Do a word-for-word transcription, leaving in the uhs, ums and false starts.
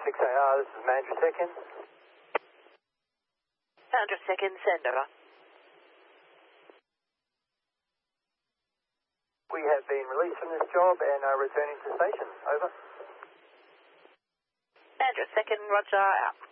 six A R, this is Mandra Second. Mandra Second, send over. We have been released from this job and are returning to station. Over. Mandra Second, roger, out.